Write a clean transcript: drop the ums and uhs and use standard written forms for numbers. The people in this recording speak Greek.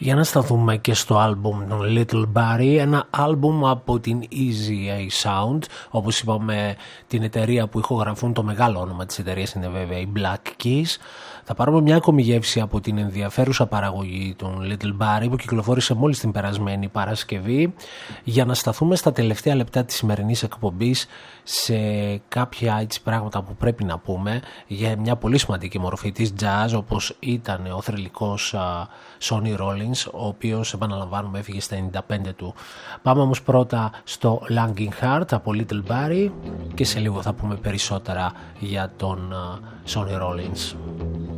Για να σταθούμε και στο άλμπουμ των Little Barrie, ένα άλμπουμ από την Easy A Sound. Όπως είπαμε, την εταιρεία που ηχογραφούν, το μεγάλο όνομα της εταιρείας είναι βέβαια η Black Keys. Θα πάρουμε μια ακόμη γεύση από την ενδιαφέρουσα παραγωγή των Little Barrie που κυκλοφόρησε μόλις την περασμένη Παρασκευή, για να σταθούμε στα τελευταία λεπτά της σημερινής εκπομπής σε κάποια έτσι πράγματα που πρέπει να πούμε για μια πολύ σημαντική μορφή της jazz, όπως ήταν ο θρυλικός Sonny Rollins, ο οποίος, επαναλαμβάνουμε, έφυγε στα 95 του. Πάμε όμως πρώτα στο Longing Heart από Little Barrie και σε λίγο θα πούμε περισσότερα για τον Sonny Rollins.